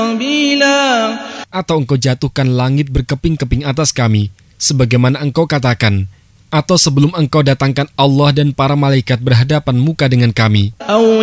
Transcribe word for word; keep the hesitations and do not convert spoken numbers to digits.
قبيلا. Atau engkau jatuhkan langit berkeping-keping atas kami, sebagaimana engkau katakan, atau sebelum engkau datangkan Allah dan para malaikat berhadapan muka dengan kami. أو